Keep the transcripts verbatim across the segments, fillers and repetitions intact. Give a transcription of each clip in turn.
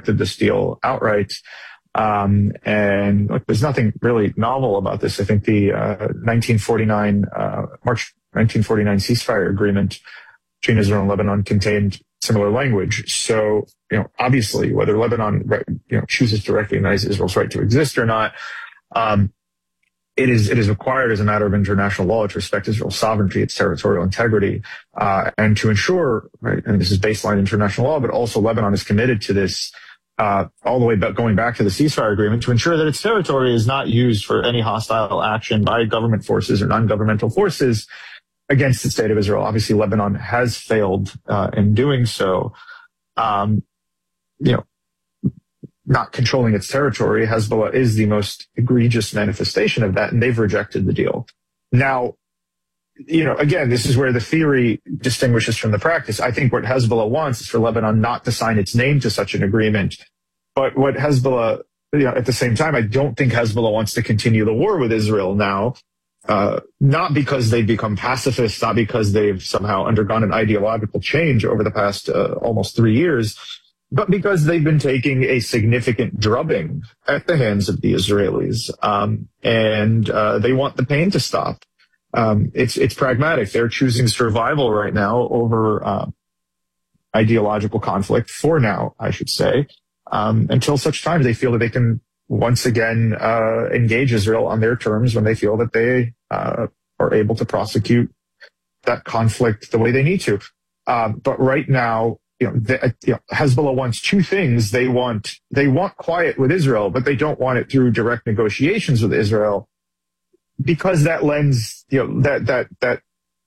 rejected this deal outright. Um, and look, there's nothing really novel about this. I think the uh, nineteen forty-nine, uh, March nineteen forty-nine ceasefire agreement between Israel and Lebanon contained similar language. So, you know, obviously, whether Lebanon, you know, chooses to recognize Israel's right to exist or not, um, it is it is required as a matter of international law to respect Israel's sovereignty, its territorial integrity, uh, and to ensure, right, and this is baseline international law, but also Lebanon is committed to this. Uh, all the way back, going back to the ceasefire agreement, to ensure that its territory is not used for any hostile action by government forces or non-governmental forces against the state of Israel. Obviously, Lebanon has failed uh, in doing so. Um, you know, not controlling its territory, Hezbollah is the most egregious manifestation of that, and they've rejected the deal. Now, you know, again, this is where the theory distinguishes from the practice. I think what Hezbollah wants is for Lebanon not to sign its name to such an agreement. But what Hezbollah, you know, at the same time, I don't think Hezbollah wants to continue the war with Israel now, uh, not because they've become pacifists, not because they've somehow undergone an ideological change over the past uh, almost three years, but because they've been taking a significant drubbing at the hands of the Israelis. Um, and uh, they want the pain to stop. Um, it's it's pragmatic. They're choosing survival right now over uh, ideological conflict for now, I should say, um, until such time they feel that they can once again uh, engage Israel on their terms when they feel that they uh, are able to prosecute that conflict the way they need to. Um, but right now, you know, the, you know, Hezbollah wants two things. They want they want quiet with Israel, but they don't want it through direct negotiations with Israel. Because that lends, you know, that, that, that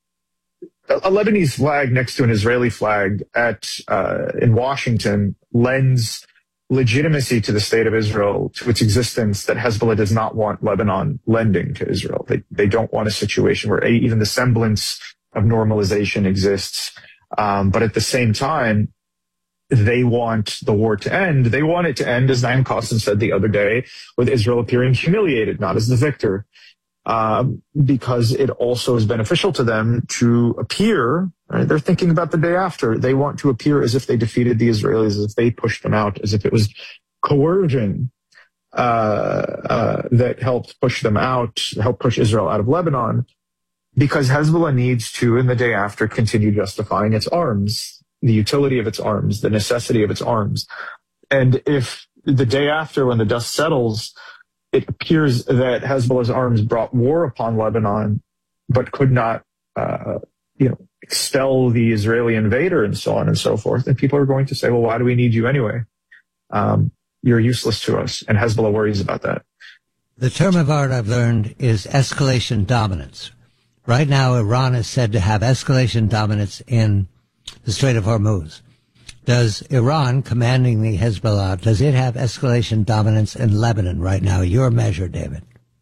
a Lebanese flag next to an Israeli flag at, uh, in Washington lends legitimacy to the state of Israel, to its existence, that Hezbollah does not want Lebanon lending to Israel. They, they don't want a situation where even the semblance of normalization exists. Um, but at the same time, they want the war to end. They want it to end, as Naim Qassem said the other day, with Israel appearing humiliated, not as the victor. Um, because it also is beneficial to them to appear, right? They're thinking about the day after. They want to appear as if they defeated the Israelis, as if they pushed them out, as if it was coercion uh, uh, that helped push them out, helped push Israel out of Lebanon, because Hezbollah needs to, in the day after, continue justifying its arms, the utility of its arms, the necessity of its arms. And if the day after, when the dust settles, it appears that Hezbollah's arms brought war upon Lebanon, but could not, uh, you know, expel the Israeli invader and so on and so forth. And people are going to say, well, why do we need you anyway? Um, you're useless to us. And Hezbollah worries about that. The term of art I've learned is escalation dominance. Right now, Iran is said to have escalation dominance in the Strait of Hormuz. Does Iran, commanding the Hezbollah, does it have escalation dominance in Lebanon right now? Your measure, David.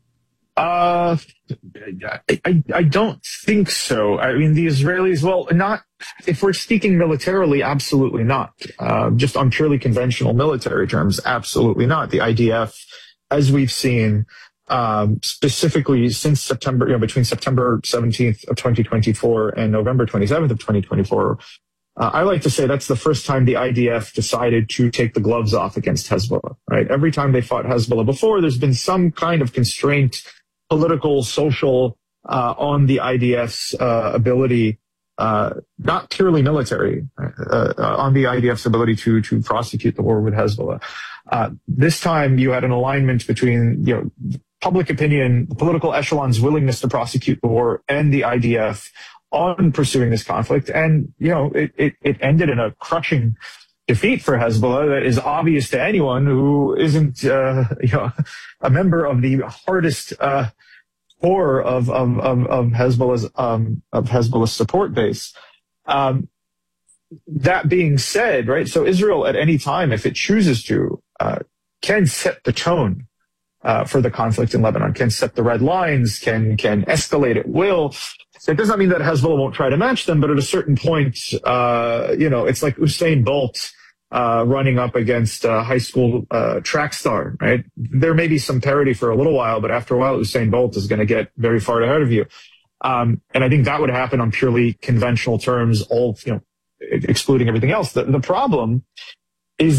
Uh, I, I, I don't think so. I mean, the Israelis, well, not, if we're speaking militarily, absolutely not. Uh, just on purely conventional military terms, absolutely not. The I D F, as we've seen, um, specifically since September, you know, between September seventeenth of twenty twenty-four and November twenty-seventh of twenty twenty-four, Uh, I like to say that's the first time the I D F decided to take the gloves off against Hezbollah, right? Every time they fought Hezbollah before, there's been some kind of constraint, political, social, uh, on the I D F's uh, ability, uh, not purely military, uh, uh, on the I D F's ability to to prosecute the war with Hezbollah. Uh, this time you had an alignment between, you know, public opinion, the political echelon's willingness to prosecute the war, and the I D F on pursuing this conflict. And, you know, it, it, it ended in a crushing defeat for Hezbollah that is obvious to anyone who isn't, uh, you know, a member of the hardest, uh, core of, of, of, of Hezbollah's, um, of Hezbollah's support base. Um, that being said, right, so Israel at any time, if it chooses to, uh, can set the tone, uh, for the conflict in Lebanon, can set the red lines, can, can escalate at will. It does not mean that Hezbollah won't try to match them, but at a certain point, uh, you know, it's like Usain Bolt uh, running up against a high school uh, track star, right? There may be some parity for a little while, but after a while, Usain Bolt is going to get very far ahead of you. Um, and I think that would happen on purely conventional terms, all, you know, excluding everything else. The, the problem is that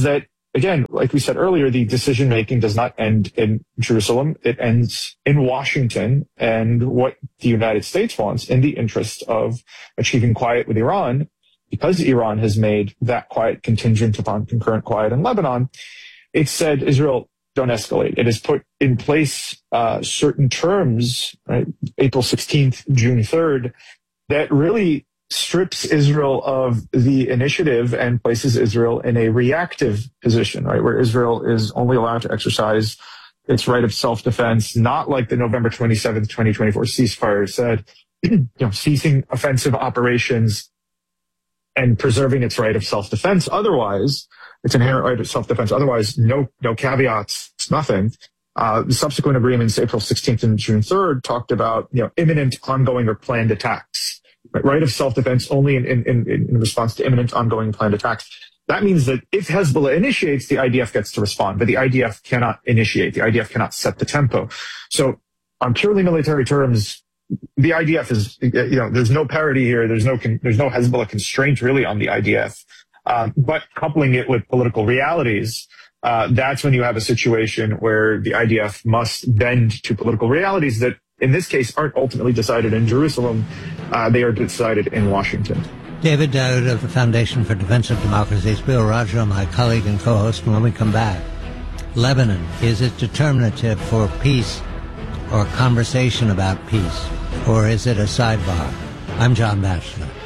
again, like we said earlier, the decision making does not end in Jerusalem. It ends in Washington. And what the United States wants in the interest of achieving quiet with Iran, because Iran has made that quiet contingent upon concurrent quiet in Lebanon, it said, Israel, don't escalate. It has put in place uh, certain terms, right, April sixteenth, June third, that really strips Israel of the initiative and places Israel in a reactive position, right, where Israel is only allowed to exercise its right of self-defense, not like the November twenty-seventh, twenty twenty-four ceasefire said, you know, ceasing offensive operations and preserving its right of self-defense. Otherwise, its inherent right of self-defense. Otherwise, no, no caveats, nothing. Uh, the subsequent agreements, April sixteenth and June third, talked about, you know, imminent, ongoing, or planned attacks. Right, right of self-defense only in, in, in, in response to imminent, ongoing, planned attacks. That means that if Hezbollah initiates, the I D F gets to respond, but the I D F cannot initiate. The I D F cannot set the tempo. So on purely military terms, the I D F is, you know, there's no parity here. There's no, there's no Hezbollah constraint really on the I D F. Um, but coupling it with political realities, uh, that's when you have a situation where the I D F must bend to political realities that, in this case, aren't ultimately decided in Jerusalem. Uh, they are decided in Washington. David Daoud of the Foundation for Defense of Democracy, Bill Raja, my colleague and co-host. And when we come back, Lebanon, is it determinative for peace or conversation about peace, or is it a sidebar? I'm John Batchelor.